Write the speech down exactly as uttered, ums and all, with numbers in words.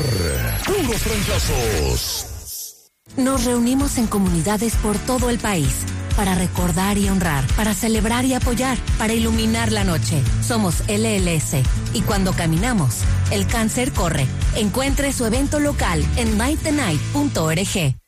Puros trancazos. Nos reunimos en comunidades por todo el país para recordar y honrar, para celebrar y apoyar, para iluminar la noche. Somos L L S y cuando caminamos, el cáncer corre. Encuentre su evento local en night the night punto org.